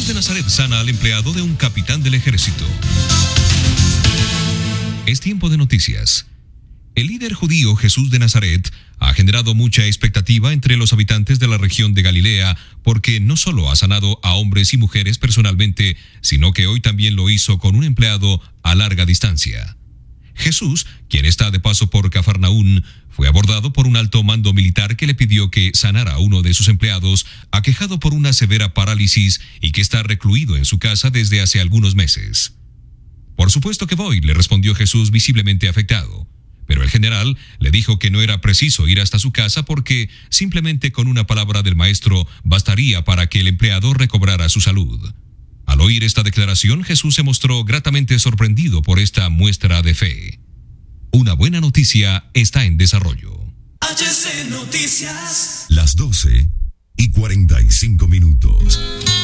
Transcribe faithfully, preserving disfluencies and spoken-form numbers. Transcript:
de Nazaret sana al empleado de un capitán del ejército. Es tiempo de noticias. El líder judío Jesús de Nazaret ha generado mucha expectativa entre los habitantes de la región de Galilea porque no solo ha sanado a hombres y mujeres personalmente, sino que hoy también lo hizo con un empleado a larga distancia. Jesús, quien está de paso por Cafarnaún, fue abordado por un alto mando militar que le pidió que sanara a uno de sus empleados, aquejado por una severa parálisis y que está recluido en su casa desde hace algunos meses. Por supuesto que voy, le respondió Jesús visiblemente afectado. Pero el general le dijo que no era preciso ir hasta su casa porque simplemente con una palabra del maestro bastaría para que el empleado recobrara su salud. Al oír esta declaración, Jesús se mostró gratamente sorprendido por esta muestra de fe. Una buena noticia está en desarrollo. H C Noticias. Las doce y cuarenta y cinco minutos.